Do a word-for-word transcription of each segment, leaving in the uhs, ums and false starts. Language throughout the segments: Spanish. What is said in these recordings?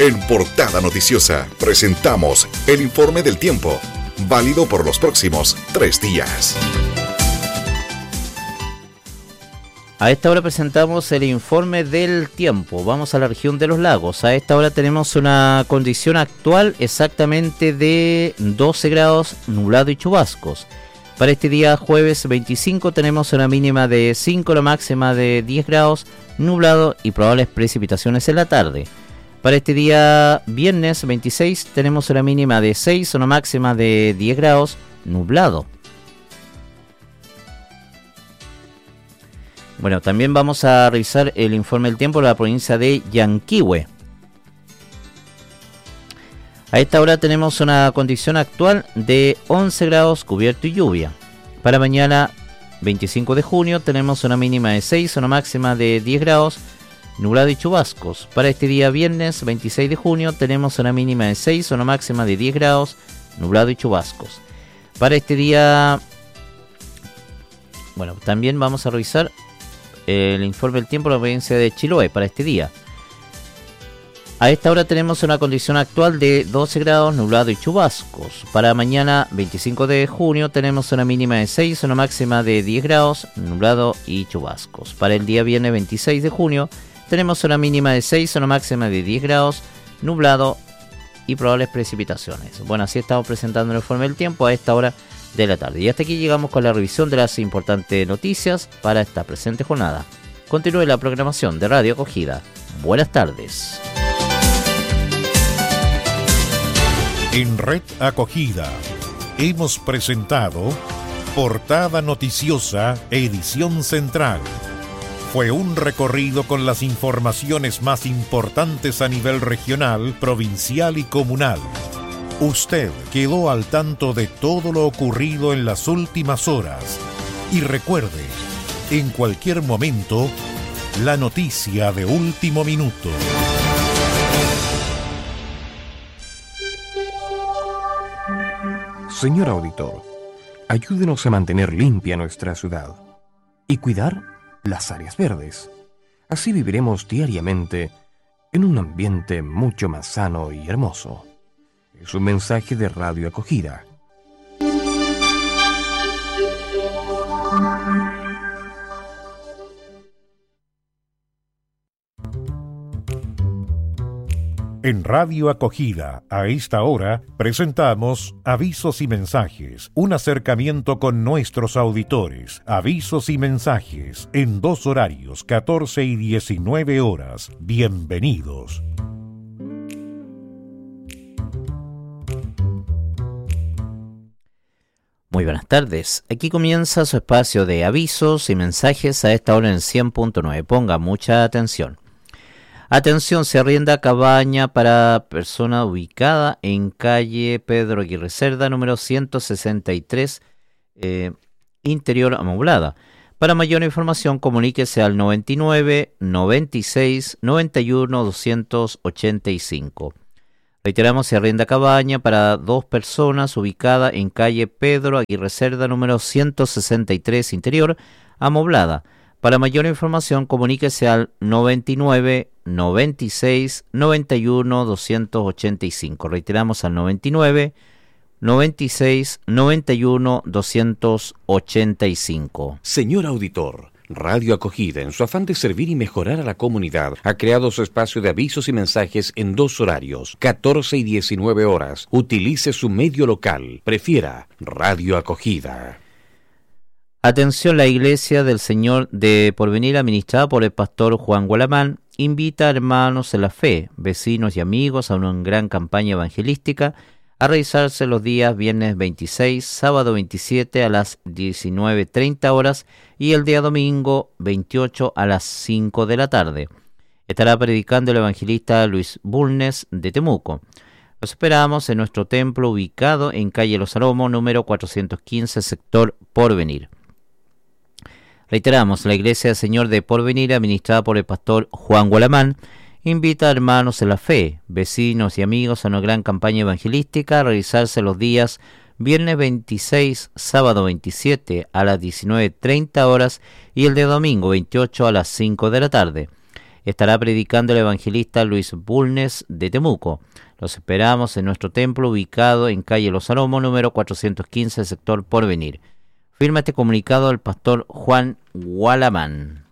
En Portada Noticiosa presentamos el informe del tiempo, válido por los próximos tres días. A esta hora presentamos el informe del tiempo. Vamos a la región de los lagos. A esta hora tenemos una condición actual exactamente de doce grados, nublado y chubascos. Para este día jueves veinticinco tenemos una mínima de cinco, una máxima de diez grados, nublado y probables precipitaciones en la tarde. Para este día viernes veintiséis tenemos una mínima de seis, una máxima de diez grados, nublado. Bueno, también vamos a revisar el informe del tiempo de la provincia de Yanquihue. A esta hora tenemos una condición actual de once grados, cubierto y lluvia. Para mañana veinticinco de junio tenemos una mínima de seis, una máxima de diez grados, nublado y chubascos. Para este día viernes veintiséis de junio tenemos una mínima de seis, una máxima de diez grados, nublado y chubascos. Para este día, bueno, también vamos a revisar el informe del tiempo de la provincia de Chiloé para este día. A esta hora tenemos una condición actual de doce grados, nublado y chubascos. Para mañana veinticinco de junio tenemos una mínima de seis, una máxima de diez grados, nublado y chubascos. Para el día viernes veintiséis de junio tenemos una mínima de seis, una máxima de diez grados, nublado y probables precipitaciones. Bueno, así estamos presentando el informe del tiempo a esta hora de la tarde. Y hasta aquí llegamos con la revisión de las importantes noticias para esta presente jornada. Continúe la programación de Radio Acogida. Buenas tardes. En Red Acogida hemos presentado Portada Noticiosa, edición central. Fue un recorrido con las informaciones más importantes a nivel regional, provincial y comunal. Usted quedó al tanto de todo lo ocurrido en las últimas horas. Y recuerde, en cualquier momento, la noticia de último minuto. Señor auditor, ayúdenos a mantener limpia nuestra ciudad y cuidar las áreas verdes. Así viviremos diariamente en un ambiente mucho más sano y hermoso. Es un mensaje de Radio Acogida. En Radio Acogida, a esta hora, presentamos Avisos y Mensajes, un acercamiento con nuestros auditores. Avisos y mensajes, en dos horarios, catorce y diecinueve horas. Bienvenidos. Muy buenas tardes. Aquí comienza su espacio de avisos y mensajes a esta hora en cien punto nueve. Ponga mucha atención. Atención, se arrienda cabaña para persona ubicada en calle Pedro Aguirre Cerda, número ciento sesenta y tres, eh, interior amoblada. Para mayor información, comuníquese al noventa y nueve, noventa y seis, noventa y uno, doscientos ochenta y cinco. Reiteramos, se arrienda cabaña para dos personas ubicada en calle Pedro Aguirre Cerda, número ciento sesenta y tres, interior amoblada. Para mayor información, comuníquese al noventa y nueve, noventa y seis, noventa y uno, doscientos ochenta y cinco. Reiteramos al noventa y nueve, noventa y seis, noventa y uno, doscientos ochenta y cinco. Señor auditor, Radio Acogida, en su afán de servir y mejorar a la comunidad, ha creado su espacio de avisos y mensajes en dos horarios, catorce y diecinueve horas. Utilice su medio local. Prefiera Radio Acogida. Atención, la Iglesia del Señor de Porvenir, administrada por el pastor Juan Gualamán, invita a hermanos en la fe, vecinos y amigos a una gran campaña evangelística a realizarse los días viernes veintiséis, sábado veintisiete a las diecinueve treinta horas y el día domingo veintiocho a las cinco de la tarde. Estará predicando el evangelista Luis Bulnes de Temuco. Los esperamos en nuestro templo ubicado en calle Los Aromos, número cuatrocientos quince, sector Porvenir. Reiteramos, la Iglesia del Señor de Porvenir, administrada por el pastor Juan Gualamán, invita a hermanos en la fe, vecinos y amigos a una gran campaña evangelística a realizarse los días viernes veintiséis, sábado veintisiete a las diecinueve treinta horas y el de domingo veintiocho a las cinco de la tarde. estará predicando el evangelista Luis Bulnes de Temuco. Los esperamos en nuestro templo ubicado en calle Los Aromos, número cuatrocientos quince, sector Porvenir. Firma este comunicado el pastor Juan Gualamán.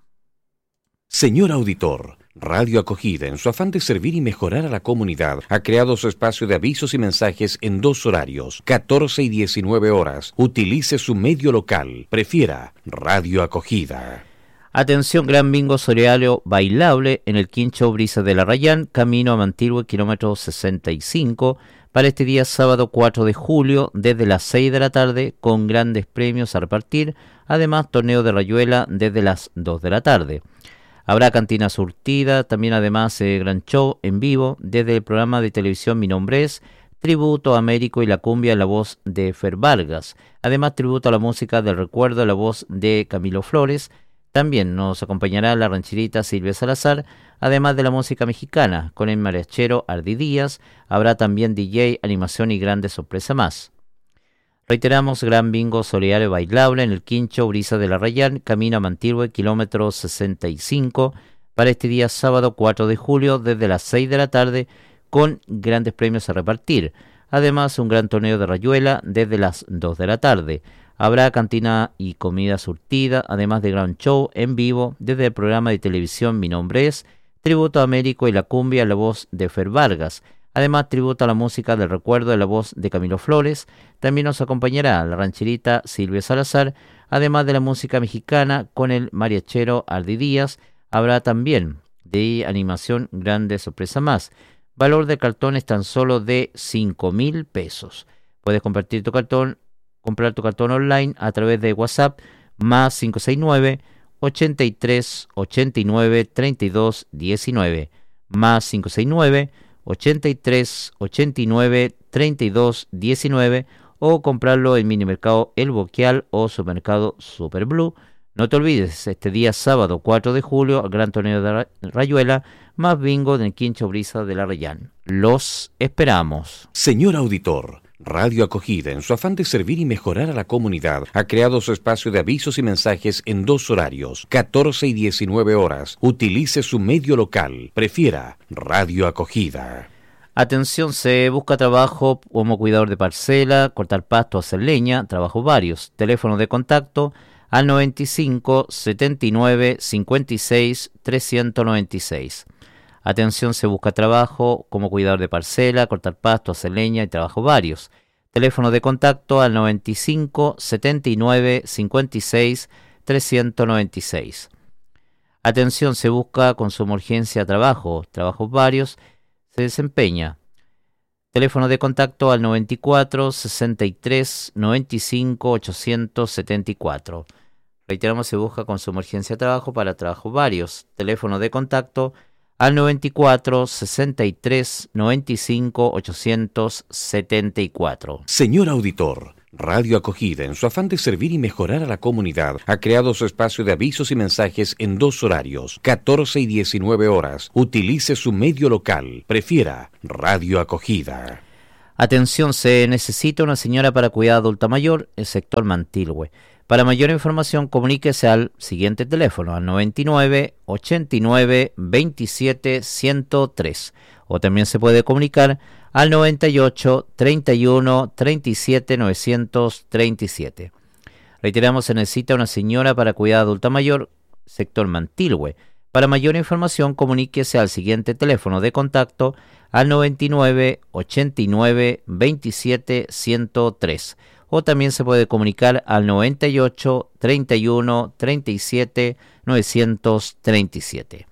Señor auditor, Radio Acogida, en su afán de servir y mejorar a la comunidad, ha creado su espacio de avisos y mensajes en dos horarios, catorce y diecinueve horas. Utilice su medio local. Prefiera Radio Acogida. Atención, gran bingo solidario bailable en el Quincho Brisa de la Rayán, camino a Mantilhue, kilómetro sesenta y cinco, para este día sábado cuatro de julio, desde las seis de la tarde, con grandes premios a repartir, además torneo de rayuela desde las dos de la tarde. Habrá cantina surtida, también además eh, gran show en vivo desde el programa de televisión Mi Nombre Es, tributo a Américo y la cumbia en la voz de Fer Vargas, además tributo a la música del recuerdo en la voz de Camilo Flores. También nos acompañará la rancherita Silvia Salazar, además de la música mexicana, con el mariachero Ardi Díaz. Habrá también D J, animación y grandes sorpresas más. Reiteramos, gran bingo solidario bailable en el Quincho Brisa de la Rayán, camino a Mantilhue, kilómetro sesenta y cinco, para este día sábado cuatro de julio, desde las seis de la tarde, con grandes premios a repartir. Además, un gran torneo de rayuela desde las dos de la tarde. Habrá cantina y comida surtida, además de gran show en vivo desde el programa de televisión Mi Nombre Es, tributo a Américo y la cumbia en la voz de Fer Vargas. Además, tributo a la música del recuerdo en la voz de Camilo Flores. También nos acompañará la rancherita Silvia Salazar, además de la música mexicana con el mariachero Ardi Díaz. Habrá también de animación grandes sorpresas más. Valor de cartón es tan solo de cinco mil pesos. Puedes compartir tu cartón, comprar tu cartón online a través de WhatsApp más cinco seis nueve, ochenta y tres, ochenta y nueve, treinta y dos, diecinueve más cinco seis nueve, ochenta y tres, ochenta y nueve, treinta y dos, diecinueve o comprarlo en Minimercado El Boquial o Supermercado Super Blue. No te olvides, este día sábado cuatro de julio, el gran torneo de rayuela más bingo del Quincho Brisa de la Rayán. Los esperamos. Señor auditor, Radio Acogida, en su afán de servir y mejorar a la comunidad, ha creado su espacio de avisos y mensajes en dos horarios, catorce y diecinueve horas. Utilice su medio local. Prefiera Radio Acogida. Atención, se busca trabajo como cuidador de parcela, cortar pasto, hacer leña, trabajos varios. Teléfono de contacto al noventa y cinco, setenta y nueve, cincuenta y seis, trescientos noventa y seis. Atención, se busca trabajo como cuidador de parcela, cortar pasto, hacer leña y trabajos varios. Teléfono de contacto al noventa y cinco, setenta y nueve, cincuenta y seis, trescientos noventa y seis. Atención, se busca con suma urgencia trabajo, trabajos varios, se desempeña. Teléfono de contacto al noventa y cuatro, sesenta y tres, noventa y cinco, ochocientos setenta y cuatro. Reiteramos, se busca con suma urgencia trabajo para trabajos varios. Teléfono de contacto al noventa y cuatro, sesenta y tres, noventa y cinco, ochocientos setenta y cuatro. Señor auditor, Radio Acogida, en su afán de servir y mejorar a la comunidad, ha creado su espacio de avisos y mensajes en dos horarios, catorce y diecinueve horas. Utilice su medio local. Prefiera Radio Acogida. Atención, se necesita una señora para cuidar adulta mayor, el sector Mantilhue. Para mayor información, comuníquese al siguiente teléfono, al noventa y nueve, ochenta y nueve, veintisiete, ciento tres. O también se puede comunicar al noventa y ocho, treinta y uno, treinta y siete, novecientos treinta y siete. Reiteramos, se necesita una señora para cuidar adulta mayor, sector Mantilhue. Para mayor información, comuníquese al siguiente teléfono de contacto al noventa y nueve, ochenta y nueve, veintisiete, ciento tres. O también se puede comunicar al noventa y ocho, treinta y uno, treinta y siete, novecientos treinta y siete.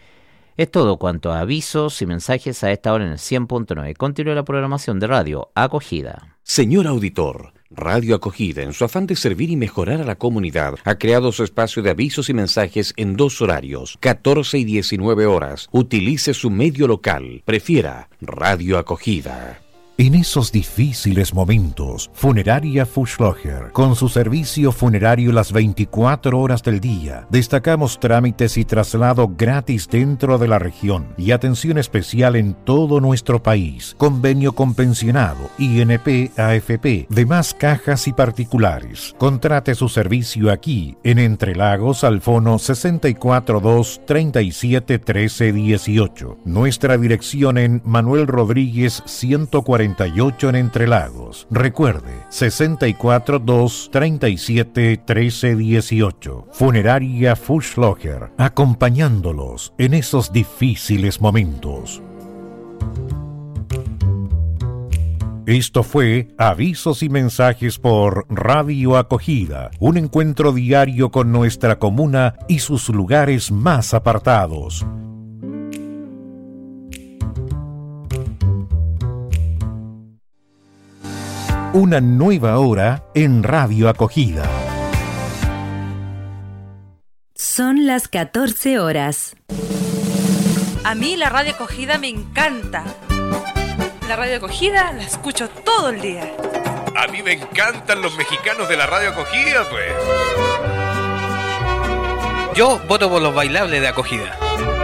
Es todo cuanto a avisos y mensajes a esta hora en el cien punto nueve. Continúa la programación de Radio Acogida. Señor auditor, Radio Acogida, en su afán de servir y mejorar a la comunidad, ha creado su espacio de avisos y mensajes en dos horarios, catorce y diecinueve horas. Utilice su medio local. Prefiera Radio Acogida. En esos difíciles momentos, Funeraria Fuschlocher, con su servicio funerario las veinticuatro horas del día, destacamos trámites y traslado gratis dentro de la región y atención especial en todo nuestro país. Convenio con pensionado, I N P, A F P, demás cajas y particulares. Contrate su servicio aquí, en Entre Lagos, al fono sesenta y cuatro dos, treinta y siete, trece, dieciocho. Nuestra dirección en Manuel Rodríguez ciento cuarenta y ocho en Entre Lagos. Recuerde, sesenta y cuatro dos, treinta y siete, trece, dieciocho. Funeraria Fuschlocher, acompañándolos en esos difíciles momentos. Esto fue Avisos y Mensajes por Radio Acogida, un encuentro diario con nuestra comuna y sus lugares más apartados. Una nueva hora en Radio Acogida. Son las catorce horas. A mí la Radio Acogida me encanta. La Radio Acogida la escucho todo el día. A mí me encantan los mexicanos de la Radio Acogida, pues. Yo voto por los bailables de Acogida.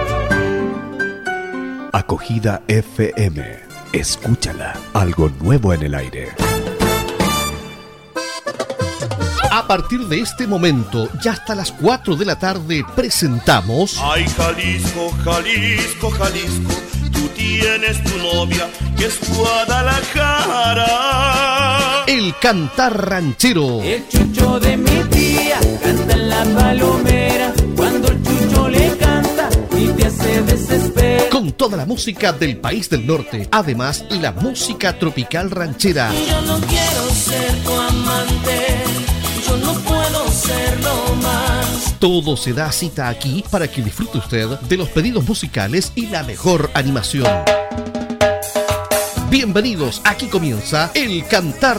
Acogida F M. Escúchala. Algo nuevo en el aire. A partir de este momento, ya hasta las cuatro de la tarde, presentamos... Ay, Jalisco, Jalisco, Jalisco, tú tienes tu novia, que es Guadalajara. El cantar ranchero. El chucho de mi tía canta en la palomera, cuando el chucho le canta y te hace desesperar. Con toda la música del país del norte, además la música tropical ranchera. Yo no quiero ser tu amante, yo no puedo serlo más. Todo se da cita aquí para que disfrute usted de los pedidos musicales y la mejor animación. Bienvenidos, aquí comienza El Cantar